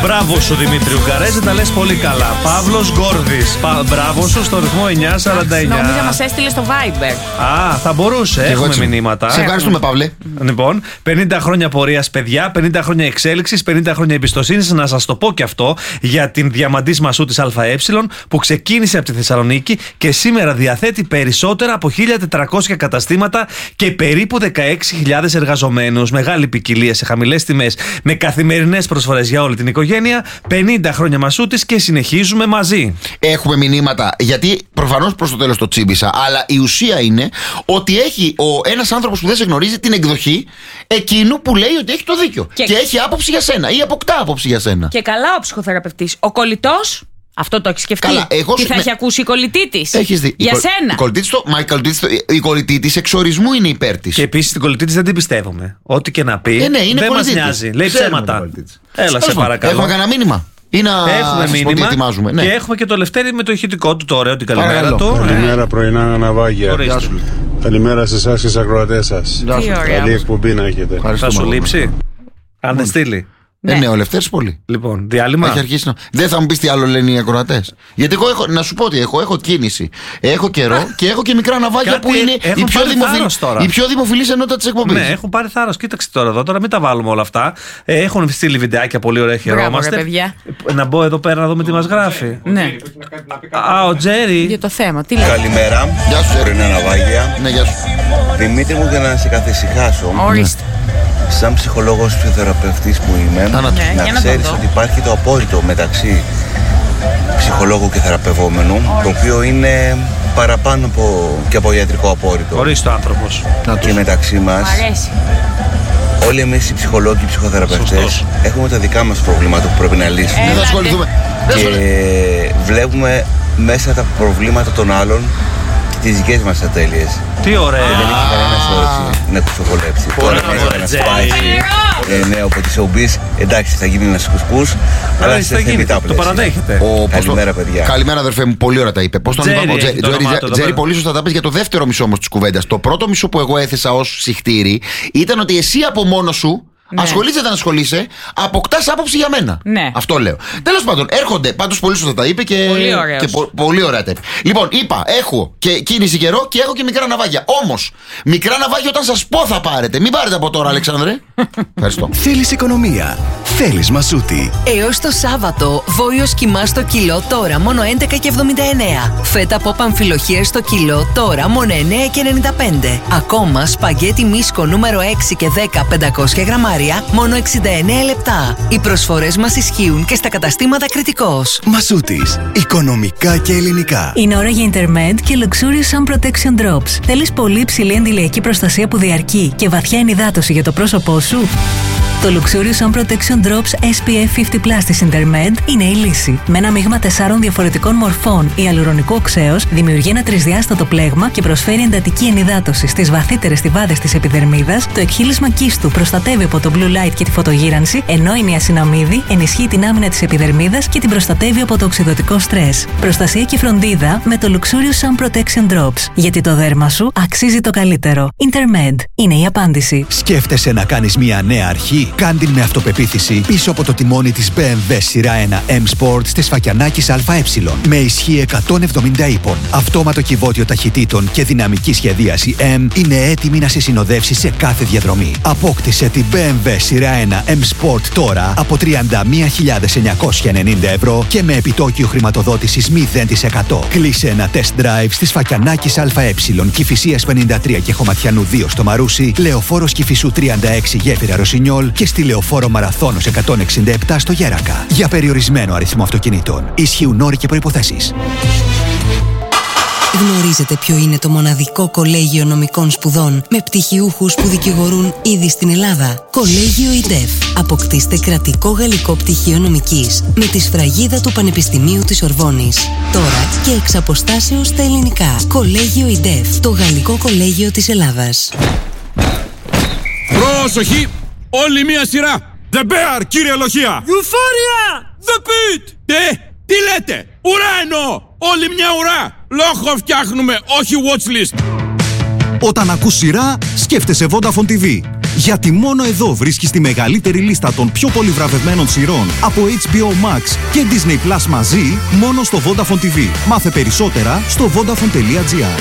Μπράβο σου Δημήτρη Ουγγαρέζε, τα λες πολύ καλά. Παύλος Γκόρδης, μπράβο σου στο ρυθμό 949. Νόμιζα μας έστειλε στο Viber. Α, θα μπορούσε, έχουμε μηνύματα. Σε ευχαριστούμε, Παύλε. Λοιπόν, 50 χρόνια πορείας, παιδιά, 50 χρόνια εξέλιξης, 50 χρόνια εμπιστοσύνης. Να σας το πω και αυτό για την Διαμαντής Μασούτης ΑΕ που ξεκίνησε από τη Θεσσαλονίκη και σήμερα διαθέτει περισσότερα από 1.400 καταστήματα και περίπου 16.000 εργαζομένους. Μεγάλη ποικιλία σε χαμηλές τιμές, με καθημερινές προσφορές για όλη την οικογένεια. 50 χρόνια Μασούτης και συνεχίζουμε μαζί. Έχουμε μηνύματα, γιατί προφανώς προς το τέλος το τσίμπησα, αλλά η ουσία είναι ότι έχει ένας άνθρωπος που δεν σε γνωρίζει την εκδοχή εκείνου που λέει ότι έχει το δίκιο. Και έχει άποψη για σένα ή αποκτά άποψη για σένα. Και καλά ο ψυχοθεραπευτής. Ο κολλητός. Αυτό το έχει σκεφτεί. Καλά, τι θα έχει ακούσει η κολλητή της. Έχεις δει. Για σένα. Η κολλητή της εξορισμού είναι υπέρ της. Και επίσης την κολλητή της δεν την πιστεύουμε. Ό,τι και να πει. Είναι δεν μας νοιάζει. Λέει ψέματα. Έλα, σε παρακαλώ. Έχουμε κανένα μήνυμα. Ή να έχουμε μήνυμα. Ναι. Και έχουμε και το Λευτέρη με το ηχητικό του, το ωραίο, την καλημέρα του. Καλημέρα, πρωινά ναυάγια. Καλημέρα σε εσάς και στις ακροατές σας. Καλή εκπομπή να έχετε. Θα σου λείψει. Αν δεν στείλει. Ναι, ο Λευτέρης πολύ. Λοιπόν, διάλειμμα. Έχει αρχίσει δεν θα μου πεις τι άλλο λένε οι ακροατές. Γιατί εγώ να σου πω ότι έχω κίνηση, έχω καιρό και έχω και μικρά ναυάγια που είναι η πιο δημοφιλής ενότητα της εκπομπής. Ναι, έχουν πάρει θάρρος. Κοίταξε τώρα μην τα βάλουμε όλα αυτά. Έχουν στείλει βιντεάκια πολύ ωραία, χαιρόμαστε. Να μπω εδώ πέρα να δούμε τι μας γράφει. Ναι. Ο Τζέρι. Για το θέμα, τι λέει. Καλημέρα. Γεια σου, πρωινά ναυάγια. Ναι, γεια σου. Δημήτρη μου, για να σε καθησυχάσω. Ορίστε. Σαν ψυχολόγος ψυχοθεραπευτής που είμαι, να ξέρεις ότι υπάρχει το απόρριτο μεταξύ ψυχολόγου και θεραπευόμενου, το οποίο είναι παραπάνω και από ιατρικό απόρριτο. Ορίστε ο άνθρωπος. Και μεταξύ μας, όλοι εμείς οι ψυχολόγοι και οι ψυχοθεραπευτές έχουμε τα δικά μας προβλήματα που πρέπει να λύσουμε. Δεν θα ασχοληθούμε. Και βλέπουμε μέσα τα προβλήματα των άλλων τις δικές μας ατέλειες. Τι ωραία. Δεν έχει κανένας όρεξη να τους σοβολέψει. Τώρα θα ένας πάει νέο από τις showbiz. Εντάξει, θα γίνει ένας κουσκούς, αλλά σε θεμητά πλαίσια. Το παραδέχεται. Καλημέρα, παιδιά. Καλημέρα, αδερφέ μου. Πολύ ωραία τα είπε. Πώς τον είπαμε, Τζέρι, πολύ σωστά τα πες για το δεύτερο μισό όμως της κουβέντας. Το πρώτο μισό που εγώ έθεσα ως συχτήρι ήταν ότι εσύ από μόνος σου. Ναι. Ασχολείσαι, δεν ασχολείσαι, αποκτάς άποψη για μένα. Ναι. Αυτό λέω. Τέλος πάντων, έρχονται. Πάντως πολύ σωστά τα είπε και πολύ ωραία τα είπε. Λοιπόν, είπα, έχω και κίνηση καιρό και έχω και μικρά ναυάγια. Όμως, μικρά ναυάγια όταν σας πω θα πάρετε. Μην πάρετε από τώρα, Αλεξάνδρε. Ευχαριστώ. Θέλεις οικονομία. Θέλεις Μασούτη. Έως το Σάββατο, βόλιος κιμά στο κιλό τώρα μόνο 11,79. Φέτα από αμφιλοχία στο κιλό τώρα μόνο 9,95. Ακόμα σπαγκέτι μίσκο νούμερο 6 και 10 500 γραμμάρια. Μόνο 69 λεπτά. Οι προσφορές μας ισχύουν και στα καταστήματα Κρητικός. Μασούτης. Οικονομικά και ελληνικά. Είναι ώρα για Intermed και Luxurious Sun Protection Drops. Θέλεις πολύ υψηλή αντιλιακή προστασία που διαρκεί και βαθιά ενυδάτωση για το πρόσωπό σου? Το Luxurious Sun Protection Drops SPF 50+ της Intermed είναι η λύση. Με ένα μείγμα 4 διαφορετικών μορφών ιαλουρονικού οξέως δημιουργεί ένα τρισδιάστατο πλέγμα και προσφέρει εντατική ενυδάτωση στις βαθύτερες στιβάδες της επιδερμίδας. Το εκχύλισμα κίστου προστατεύει από το blue light και τη φωτογύρανση, ενώ η νιασιναμίδη ενισχύει την άμυνα της επιδερμίδας και την προστατεύει από το οξυδωτικό στρες. Προστασία και φροντίδα με το Luxurious Sun Protection Drops. Γιατί το δέρμα σου αξίζει το καλύτερο. Intermed είναι η απάντηση. Σκέφτεσαι να κάνεις μια νέα αρχή? Κάντιν με αυτοπεποίθηση πίσω από το τιμόνι της BMW σειρά 1 M Sport της Φακιανάκης ΑΕ. Με ισχύ 170 ύπων, αυτόματο κυβότιο ταχυτήτων και δυναμική σχεδίαση M είναι έτοιμη να σε συνοδεύσει σε κάθε διαδρομή. Απόκτησε την BMW σειρά 1 M Sport τώρα από 31.990 ευρώ και με επιτόκιο χρηματοδότησης 0%. Κλείσε ένα test drive στις Φακιανάκης ΑΕ, Κηφισίας 53 και Χωματιανού 2 στο Μαρούσι, Λεωφόρος Κηφισού 36 Γέφυρα Ρωσινιόλ και στη Λεωφόρο Μαραθώνος 167 στο Γέρακα. Για περιορισμένο αριθμό αυτοκινήτων. Ισχύουν όροι και προϋποθέσεις. Γνωρίζετε ποιο είναι το μοναδικό κολέγιο νομικών σπουδών με πτυχιούχους που δικηγορούν ήδη στην Ελλάδα? Κολέγιο ΙΝΤΕΦ. Αποκτήστε κρατικό γαλλικό πτυχίο νομικής με τη σφραγίδα του Πανεπιστημίου της Ορβόνης. Τώρα και εξ αποστάσεως στα ελληνικά. Κολέγιο ΙΝΤΕΦ. Το γαλλικό κολέγιο της Ελλάδας. Πρόσοχη! Όλη μία σειρά! The Bear, κύριε Λοχεία! Euphoria! The Pit! Τι λέτε! Ουρά εννοώ! Όλη μια ουρά! Λόγο φτιάχνουμε, όχι watchlist! Όταν ακούς σειρά, σκέφτεσαι Vodafone TV. Γιατί μόνο εδώ βρίσκεις τη μεγαλύτερη λίστα των πιο πολύ βραβευμένων σειρών από HBO Max και Disney Plus μαζί, μόνο στο Vodafone TV. Μάθε περισσότερα στο vodafone.gr.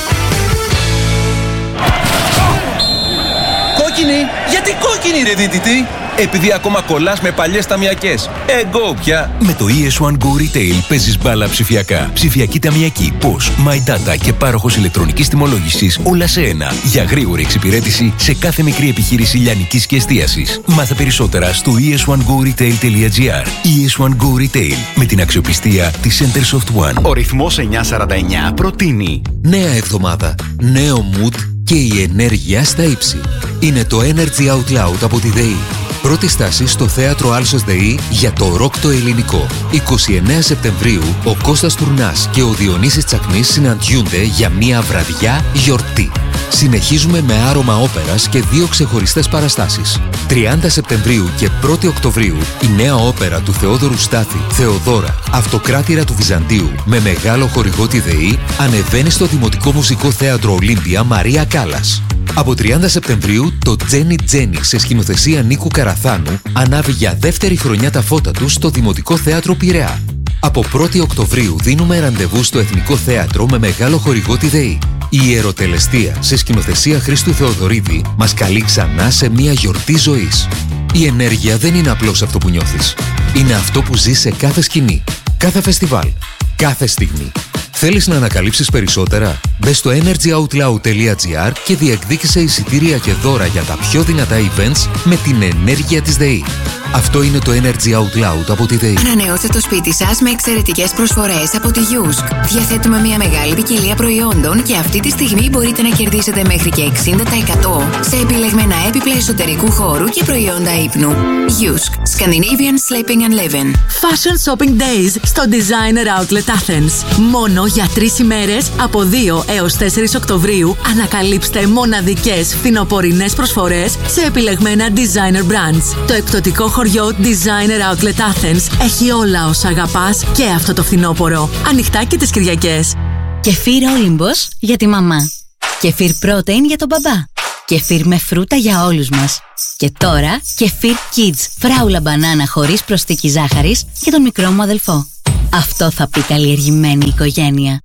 Κόκκινη! Γιατί κόκκινη ρε δίτητη! Επειδή ακόμα κολλάς με παλιές ταμιακές. Εγώ πια! Με το ES1 Go Retail παίζεις μπάλα ψηφιακά. Ψηφιακή ταμιακή, POS, My Data και πάροχος ηλεκτρονικής τιμολόγησης, όλα σε ένα. Για γρήγορη εξυπηρέτηση σε κάθε μικρή επιχείρηση λιανικής και εστίασης. Μάθε περισσότερα στο es1goretail.gr. ES1 Go Retail, με την αξιοπιστία της Centersoft One. Ο ρυθμός 949 προτείνει νέα εβδομάδα, νέο mood και η ενέργεια στα ύψη. Είναι το Energy Out Loud από τη ΔΕΗ. Πρώτη στάση στο θέατρο Άλσος ΔΕΗ για το ροκ το ελληνικό. 29 Σεπτεμβρίου ο Κώστας Τουρνάς και ο Διονύσης Τσακνής συναντιούνται για μια βραδιά γιορτή. Συνεχίζουμε με άρωμα όπερας και 2 ξεχωριστές παραστάσεις. 30 Σεπτεμβρίου και 1η Οκτωβρίου η νέα όπερα του Θεόδωρου Στάθη, Θεοδώρα, Αυτοκράτηρα του Βυζαντίου, με μεγάλο χορηγό τη ΔΕΗ, ανεβαίνει στο Δημοτικό Μουσικό Θέατρο Ολύμπια Μαρία Κάλλας. Από 30 Σεπτεμβρίου το Τζένι Τζένι σε σκηνοθεσία Νίκου Καραθάνου ανάβει για δεύτερη χρονιά τα φώτα του στο Δημοτικό Θέατρο Πειραιά. Από 1η Οκτωβρίου δίνουμε ραντεβού στο Εθνικό Θέατρο με μεγάλο χορηγό τη ΔΕΗ. Η Ιεροτελεστία σε σκηνοθεσία Χρήστου Θεοδωρίδη μας καλεί ξανά σε μια γιορτή ζωής. Η ενέργεια δεν είναι απλώς αυτό που νιώθεις. Είναι αυτό που ζεις σε κάθε σκηνή, κάθε φεστιβάλ, κάθε στιγμή. Θέλεις να ανακαλύψεις περισσότερα? Μπες στο energyoutloud.gr και διεκδίκησε εισιτήρια και δώρα για τα πιο δυνατά events με την ενέργεια της ΔΕΗ. Αυτό είναι το Energy Out Loud από τη ΔΕΗ. Ανανεώστε το σπίτι σας με εξαιρετικές προσφορές από τη Yusk. Διαθέτουμε μια μεγάλη ποικιλία προϊόντων και αυτή τη στιγμή μπορείτε να κερδίσετε μέχρι και 60% σε επιλεγμένα έπιπλα εσωτερικού χώρου και προϊόντα ύπνου. Yusk. Scandinavian Sleeping and Living. Fashion Shopping Days στο Designer Outlet Athens. Μόνο για 3 ημέρες από 2 έως 4 Οκτωβρίου ανακαλύψτε μοναδικές φθινοπορεινές προσφορές σε επιλεγμένα designer brands. Το εκπτωτικό χωριό Designer Outlet Athens έχει όλα όσα αγαπάς και αυτό το φθινόπωρο. Ανοιχτά και τις Κυριακές. Κεφίρ Όλυμπος για τη μαμά. Κεφίρ Protein για τον μπαμπά. Κεφίρ με φρούτα για όλους μας. Και τώρα Κεφίρ Kids, φράουλα μπανάνα χωρίς προσθήκη ζάχαρης για τον μικρό μου αδελφό. Αυτό θα πει καλλιεργημένη οικογένεια.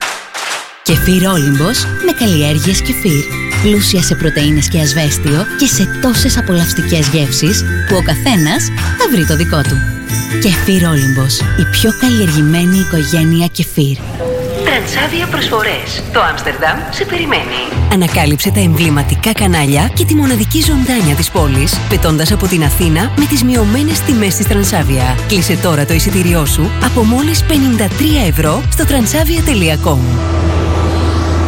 Κεφίρ Όλυμπος με καλλιέργειες κεφίρ. Πλούσια σε πρωτεΐνες και ασβέστιο και σε τόσες απολαυστικές γεύσεις που ο καθένας θα βρει το δικό του. Κεφίρ Όλυμπος, η πιο καλλιεργημένη οικογένεια κεφίρ. Τρανσάβια προσφορές. Το Άμστερνταμ σε περιμένει. Ανακάλυψε τα εμβληματικά κανάλια και τη μοναδική ζωντάνια της πόλης, πετώντας από την Αθήνα με τις μειωμένες τιμές της Τρανσάβια. Κλείσε τώρα το εισιτήριό σου από μόλις 53 ευρώ στο transavia.com.